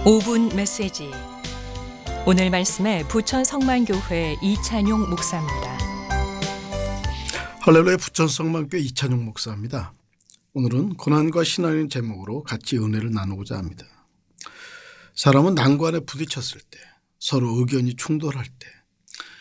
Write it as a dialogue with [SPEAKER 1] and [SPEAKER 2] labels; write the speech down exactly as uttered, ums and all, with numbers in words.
[SPEAKER 1] 오 분 메시지. 오늘 말씀에 부천 성만교회 이찬용 목사입니다.
[SPEAKER 2] 할렐루야, 부천 성만교회 이찬용 목사입니다. 오늘은 고난과 신앙인 제목으로 같이 은혜를 나누고자 합니다. 사람은 난관에 부딪혔을 때, 서로 의견이 충돌할 때,